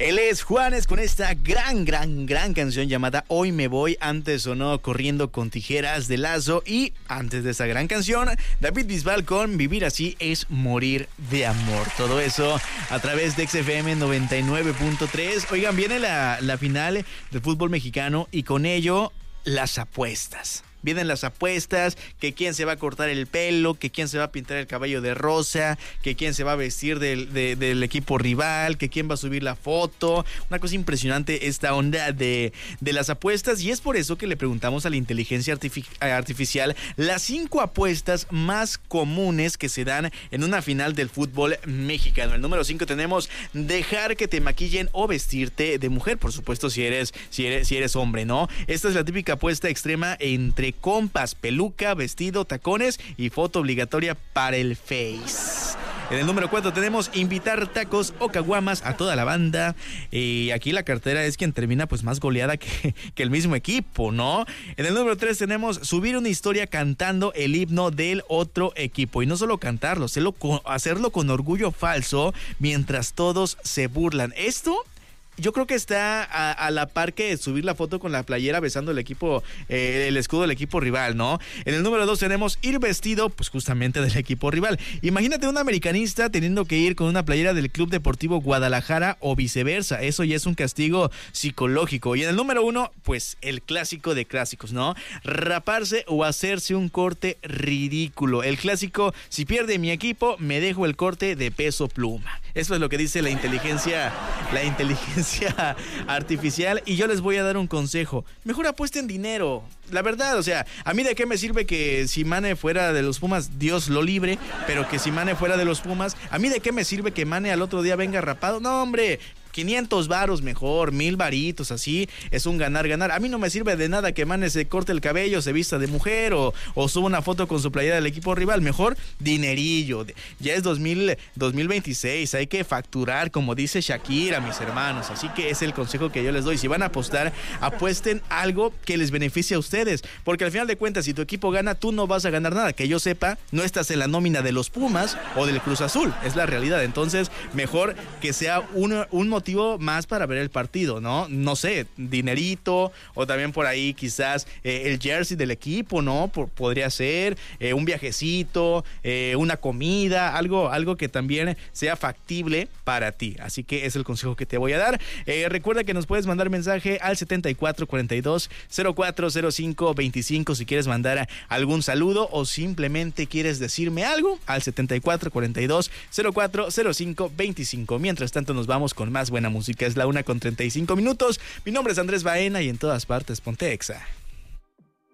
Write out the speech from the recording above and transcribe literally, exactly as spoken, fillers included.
Él es Juanes con esta gran, gran, gran canción llamada Hoy me voy. Antes sonó Corriendo con tijeras de Lazo. Y antes de esa gran canción, David Bisbal con Vivir así es morir de amor. Todo eso a través de X F M noventa y nueve punto tres. Oigan, viene la, la final del fútbol mexicano y con ello las apuestas. Vienen las apuestas, que quién se va a cortar el pelo, que quién se va a pintar el cabello de rosa, que quién se va a vestir del, de, del equipo rival, que quién va a subir la foto. Una cosa impresionante esta onda de, de las apuestas, y es por eso que le preguntamos a la inteligencia artific- artificial las cinco apuestas más comunes que se dan en una final del fútbol mexicano. El número cinco tenemos dejar que te maquillen o vestirte de mujer, por supuesto si eres, si eres, si eres hombre, ¿no? Esta es la típica apuesta extrema entre compas, peluca, vestido, tacones y foto obligatoria para el Face. En el número cuatro tenemos invitar tacos o caguamas a toda la banda. Y aquí la cartera es quien termina pues más goleada que, que el mismo equipo, ¿no? En el número tres tenemos subir una historia cantando el himno del otro equipo. Y no solo cantarlo, hacerlo con, hacerlo con orgullo falso mientras todos se burlan. Esto... yo creo que está a, a la par que subir la foto con la playera besando el equipo, eh, el escudo del equipo rival, ¿no? En el número dos tenemos ir vestido, pues justamente del equipo rival. Imagínate un americanista teniendo que ir con una playera del Club Deportivo Guadalajara o viceversa. Eso ya es un castigo psicológico. Y en el número uno, pues el clásico de clásicos, ¿no? Raparse o hacerse un corte ridículo. El clásico, si pierde mi equipo, me dejo el corte de Peso Pluma. Eso es lo que dice la inteligencia, la inteligencia artificial. Y yo les voy a dar un consejo. Mejor apuesten dinero. La verdad, o sea, a mí de qué me sirve que si Mane fuera de los Pumas, Dios lo libre, pero que si Mane fuera de los Pumas, a mí de qué me sirve que Mane al otro día venga rapado. No, hombre, quinientos varos mejor, mil varitos, así es un ganar, ganar. A mí no me sirve de nada que Mane se corte el cabello, se vista de mujer o, o suba una foto con su playera del equipo rival. Mejor dinerillo. Ya es dos mil, dos mil veintiséis, hay que facturar, como dice Shakira, mis hermanos. Así que es el consejo que yo les doy. Si van a apostar, apuesten algo que les beneficie a ustedes, porque al final de cuentas, si tu equipo gana, tú no vas a ganar nada. Que yo sepa, no estás en la nómina de los Pumas o del Cruz Azul, es la realidad. Entonces, mejor que sea un, un motivo más para ver el partido, ¿no? No sé, dinerito, o también por ahí quizás eh, el jersey del equipo, ¿no? Por, podría ser eh, un viajecito, eh, una comida, algo, algo que también sea factible para ti. Así que es el consejo que te voy a dar. Eh, recuerda que nos puedes mandar mensaje al setenta y cuatro cuarenta y dos cero cuatro cero cinco veinticinco si quieres mandar algún saludo o simplemente quieres decirme algo al setenta y cuatro cuarenta y dos cero cuatro cero cinco veinticinco. Mientras tanto nos vamos con más buena música. Es la una con treinta y cinco minutos. Mi nombre es Andrés Baena y en todas partes ponte Exa.